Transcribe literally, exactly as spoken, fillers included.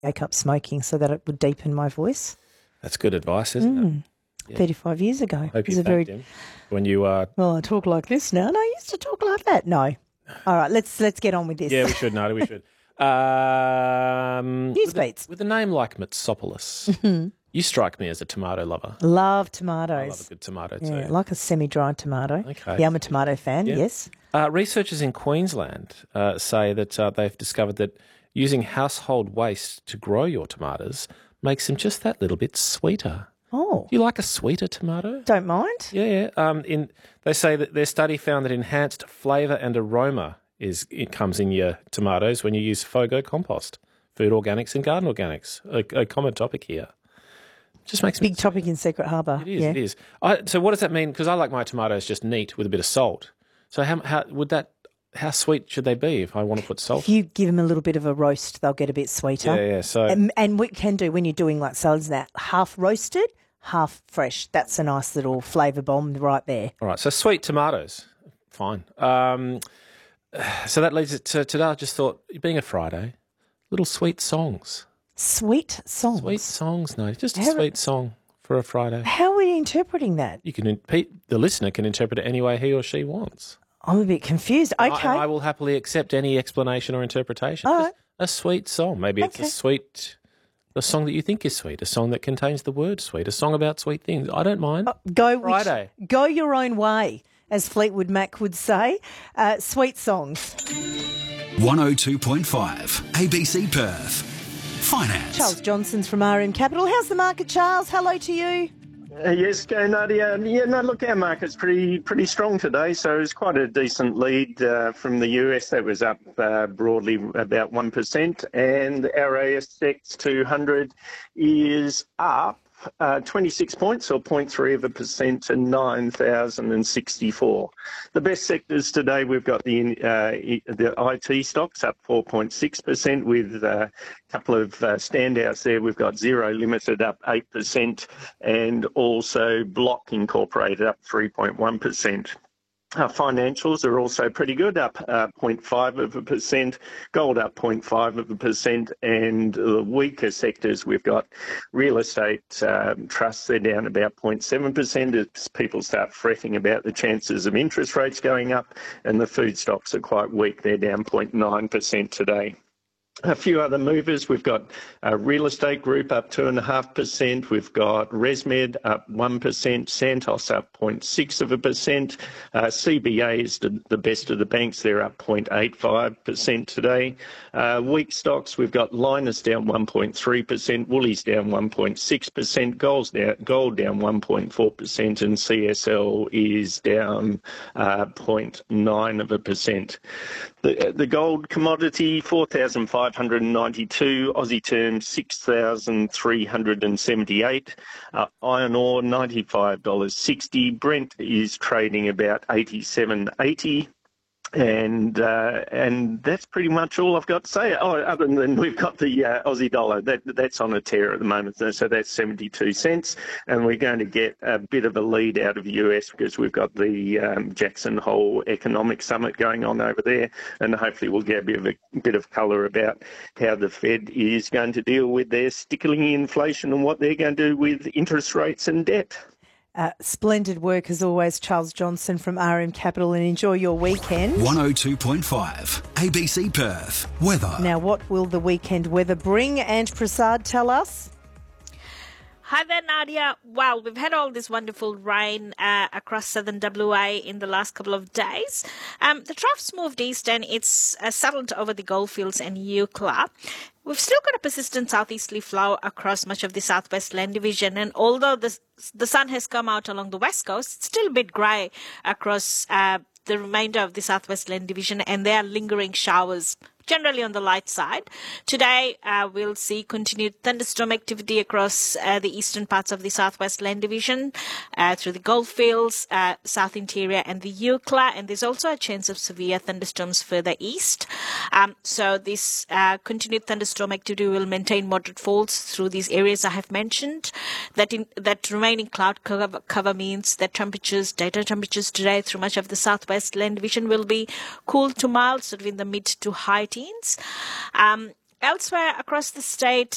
wake up smoking so that it would deepen my voice. That's good advice, isn't Mm. it? Yeah. thirty-five years ago. Hope It was you a very. thanked him when you uh Well, I talk like this now, and I used to talk like that. No. All right, let's let's get on with this. Yeah, we should, no, we should. Um, News with, a, beats. with a name like Mitsopoulos, you strike me as a tomato lover. Love I tomatoes. love a good tomato too. Yeah, like a semi-dried tomato. Okay. Yeah, I'm a tomato fan, Yeah. yes. Uh, researchers in Queensland uh, say that uh, they've discovered that using household waste to grow your tomatoes makes them just that little bit sweeter. Oh, Do you like a sweeter tomato? don't mind. Yeah, yeah. Um, in they say that their study found that enhanced flavour and aroma is it comes in your tomatoes when you use Fogo compost, food organics and garden organics. A, a common topic here. Just makes me Big topic in Secret Harbour. It is. Yeah. It is. I, so what does that mean? Because I like my tomatoes just neat with a bit of salt. So how how would that? How sweet should they be if I want to put salt? If you give them a little bit of a roast, they'll get a bit sweeter. Yeah, yeah. So And, and what you can do when you're doing like salads and that, half roasted, half fresh. That's a nice little flavour bomb right there. all right. So sweet tomatoes, fine. Um, so that leads it to today. I just thought, being a Friday, little sweet songs. Sweet songs. Sweet songs, no, just a How- sweet song for a Friday. How are we interpreting that? You can pe- the listener can interpret it any way he or she wants. I'm a bit confused. And Okay. I, and I will happily accept any explanation or interpretation. All Just right. a sweet song. Maybe it's Okay. a sweet, a song that you think is sweet, a song that contains the word sweet, a song about sweet things. I don't mind. Uh, go which- Friday. go your own way, as Fleetwood Mac would say. Uh, sweet songs. one oh two point five A B C Perth. Finance. Charles Johnson's from R M Capital. How's the market, Charles? Hello to you. Uh, yes, go Nadia. Yeah, no, look, our market's pretty pretty strong today, so it's quite a decent lead uh, from the U S. That was up uh, broadly about one percent, and our A S X two hundred is up uh, twenty-six points, or zero point three of a percent, to nine thousand sixty-four. The best sectors today, we've got the uh, the I T stocks up four point six percent, with uh, a couple of uh, standouts there. We've got Zero Limited up eight percent, and also Block Incorporated up three point one percent. Our financials are also pretty good, up uh, zero point five of a percent, gold up zero point five of a percent, and the weaker sectors, we've got real estate um, trusts, they're down about zero point seven percent as people start fretting about the chances of interest rates going up, and the food stocks are quite weak, they're down zero point nine percent today. A few other movers, we've got uh, Real Estate Group up two point five percent, we've got ResMed up one percent, Santos up zero point six of a percent, uh, C B A is the, the best of the banks, they're up zero point eight five percent today. Uh, weak stocks, we've got Linus down one point three percent, Woolies down one point six percent, Gold's down, Gold down one point four percent, and C S L is down uh, zero point nine of a percent. The, the gold commodity, four thousand five hundred ninety-two, Aussie terms six thousand three hundred seventy-eight, uh, iron ore ninety-five dollars sixty, Brent is trading about eighty-seven eighty. And uh, and that's pretty much all I've got to say. Oh, other than we've got the uh, Aussie dollar, that that's on a tear at the moment, so that's seventy-two cents, and we're going to get a bit of a lead out of the U S because we've got the um, Jackson Hole Economic Summit going on over there, and hopefully we'll get a bit of a bit of colour about how the Fed is going to deal with their stickling inflation and what they're going to do with interest rates and debt. Uh, splendid work as always, Charles Johnson from R M Capital, and enjoy your weekend. one oh two point five A B C Perth. Weather. Now, what will the weekend weather bring? And Prasad, tell us. Hi there, Nadia. Well, we've had all this wonderful rain uh, across southern W A in the last couple of days. Um, the trough's moved east and it's uh, settled over the Goldfields and Eucla. We've still got a persistent southeasterly flow across much of the southwest land division, and although the, the sun has come out along the west coast, it's still a bit grey across uh, the remainder of the southwest land division, and there are lingering showers generally on the light side. Today, uh, we'll see continued thunderstorm activity across uh, the eastern parts of the southwest land division, uh, through the Goldfields, uh, south interior, and the Eucla, and there's also a chance of severe thunderstorms further east. Um, so this uh, continued thunderstorm activity will maintain moderate falls through these areas I have mentioned. That in, that remaining cloud cover, cover means that temperatures, daytime temperatures today through much of the southwest land division will be cool to mild, sort of in the mid to high teens. Um, Elsewhere across the state,